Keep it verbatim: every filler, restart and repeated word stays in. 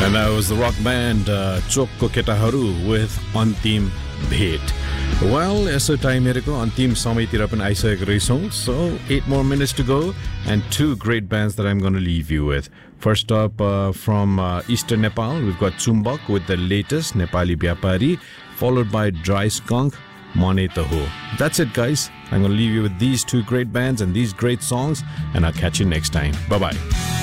And that was the rock band uh, Chokko Ketaharu with Antim Bhet. Well, Yesso time हेरेको अन्तिम समयतिर पनि आइसकेको रहेछौँ. So, eight more minutes to go and two great bands that I'm going to leave you with. First up uh, from uh, Eastern Nepal, we've got Chumbak with the latest Nepali Vyapari, followed by Dry Skunk, Mane Taho. That's it, guys. I'm going to leave you with these two great bands and these great songs, and I'll catch you next time. Bye-bye.